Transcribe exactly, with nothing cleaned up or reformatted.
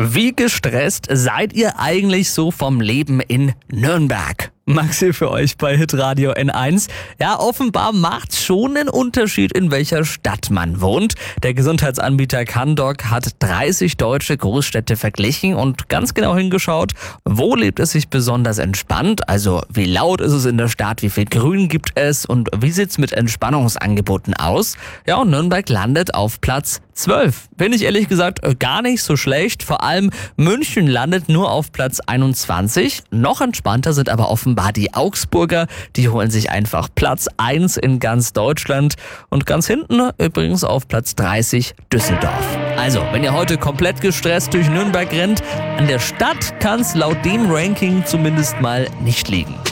Wie gestresst seid ihr eigentlich so vom Leben in Nürnberg? Max hier für euch bei Hitradio N eins. Ja, offenbar macht's schon einen Unterschied, in welcher Stadt man wohnt. Der Gesundheitsanbieter Candog hat dreißig deutsche Großstädte verglichen und ganz genau hingeschaut, wo lebt es sich besonders entspannt, also wie laut ist es in der Stadt, wie viel Grün gibt es und wie sieht's mit Entspannungsangeboten aus. Ja, und Nürnberg landet auf Platz zwölf. Bin ich ehrlich gesagt gar nicht so schlecht. Vor allem München landet nur auf Platz einundzwanzig. Noch entspannter sind aber offenbar die Augsburger. Die holen sich einfach Platz eins in ganz Deutschland. Und ganz hinten übrigens auf Platz dreißig Düsseldorf. Also, wenn ihr heute komplett gestresst durch Nürnberg rennt, an der Stadt kann es laut dem Ranking zumindest mal nicht liegen.